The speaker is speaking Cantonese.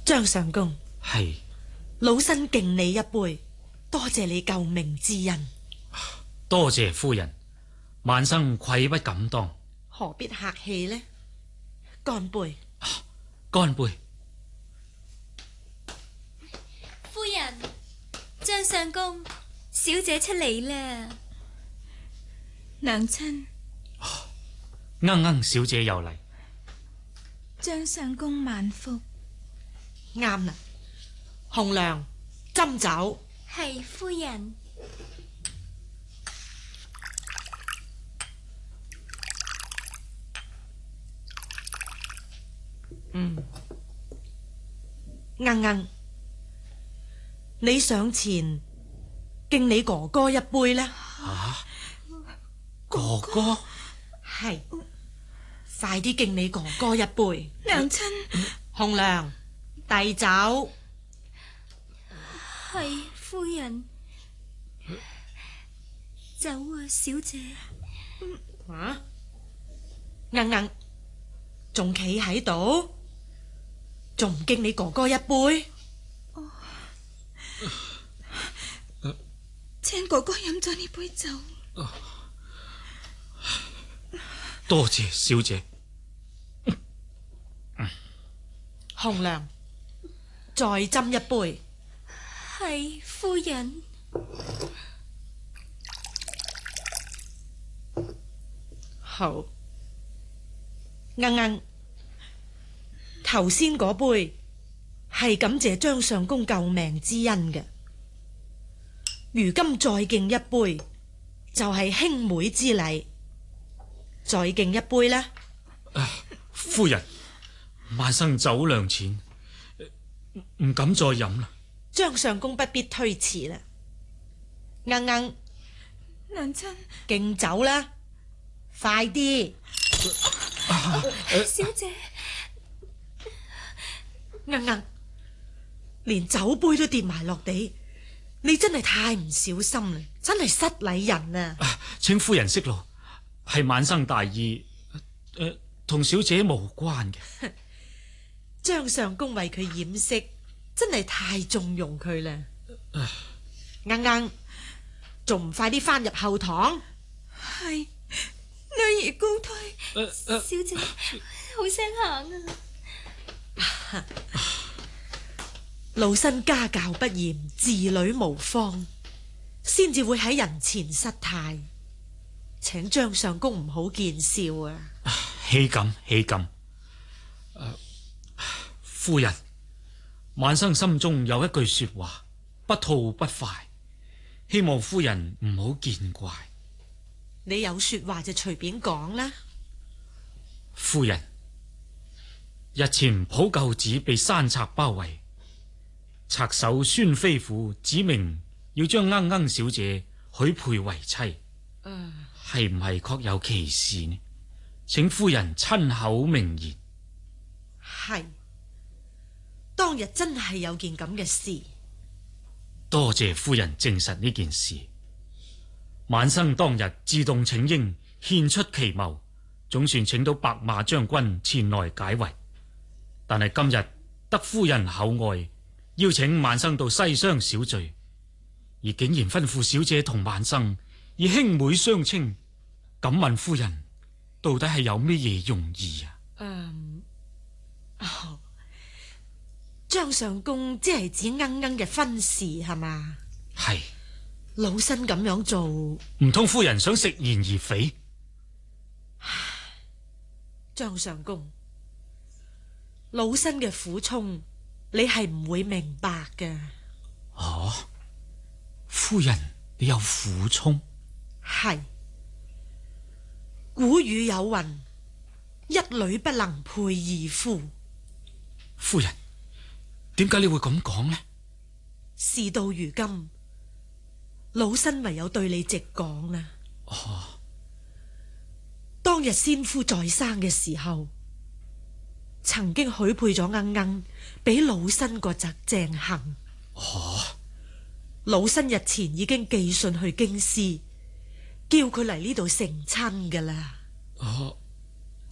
張相公， 係老身敬你一杯，多謝你救命之恩。 多謝夫人，萬生愧不敢當。 何必客氣呢？乾杯！ 乾杯！ 夫人，張相公，小姐出嚟啦。 娘親， 鶯小姐又嚟。 張相公萬福。 啱啦，紅娘斟酒。 係夫人。 鶯，你上前敬你哥哥一杯啦。 哥哥？ 係，快啲敬你哥哥一杯。 娘親， 紅娘遞酒。 係夫人。酒啊，小姐。 鶯，仲企喺度，仲唔敬你哥哥一杯？ 請哥哥飲咗呢杯酒。 多謝小姐。 紅娘再斟一杯。 係夫人。 好。鶯，頭先嗰杯係感謝張相公救命之恩嘅，如今再敬一杯就係兄妹之禮，再敬一杯啦。 夫人，萬生酒量淺，唔敢再飲啦。 張相公不必推辭啦。鶯， 娘親， 敬酒啦，快啲。 小姐。 鶯，連酒杯都跌埋落地，你真係太唔小心啦，真係失禮人啊！ 請夫人息怒，係萬生大意，同小姐無關嘅。 張相公為佢掩飾，真係太縱容佢啦。鶯，仲唔快啲翻入後堂？ 係女兒告退。 小姐，好聲行啊！ 老身家教不嚴，字女無方，先至會喺人前失態，請張相公唔好見笑啊！ 豈敢豈敢。夫人，萬生心中有一句說話，不吐不快，希望夫人唔好見怪。 你有說話就隨便講啦。 夫人，日前普舊寺被山賊包圍，賊首孫飛虎指明要將鶯小姐許配為妻，係唔係確有其事呢？請夫人親口明言。 係，當日真係有件咁嘅事。 多謝夫人證實呢件事。晚生當日自動請纓獻出奇謀，總算請到白馬將軍前來解圍。但係今日得夫人厚愛，邀請晚生到西廂小聚，而竟然吩咐小姐同晚生以兄妹相稱。敢問夫人到底係有咩嘢用意啊？ 張相公即係指鶯嘅婚事係嘛？ 係。 老身咁樣做， 唔通夫人想食言而肥？ 張相公，老身嘅苦衷，你係唔會明白嘅。 夫人，你有苦衷？ 係。古語有云：一女不能配二夫。 夫人，點解你會咁講呢？ 事到如今，老身唯有對你直講啦。當日先夫在生嘅時候，曾經許配咗鶯俾老身個侄鄭恒。老身日前已經寄信去京師，叫佢嚟呢度成親噶啦。